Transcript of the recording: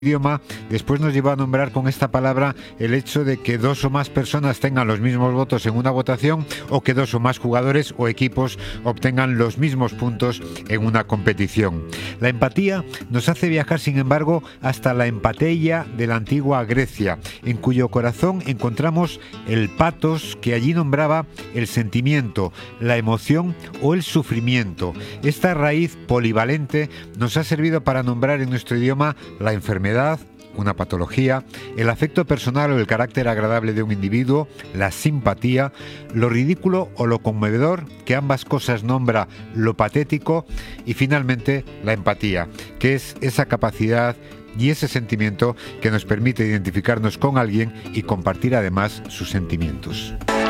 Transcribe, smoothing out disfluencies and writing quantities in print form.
idioma, después nos lleva a nombrar con esta palabra el hecho de que dos o más personas tengan los mismos votos en una votación o que dos o más jugadores o equipos obtengan los mismos puntos en una competición. La empatía nos hace viajar, sin embargo, hasta la empateia de la antigua Grecia, en cuyo corazón encontramos el pathos, que allí nombraba el sentimiento, la emoción o el sufrimiento. Esta raíz polivalente nos ha servido para nombrar en nuestro idioma la enfermedad, una patología, el afecto personal o el carácter agradable de un individuo, la simpatía, lo ridículo o lo conmovedor, que ambas cosas nombra lo patético, y finalmente la empatía, que es esa capacidad y ese sentimiento que nos permite identificarnos con alguien y compartir además sus sentimientos.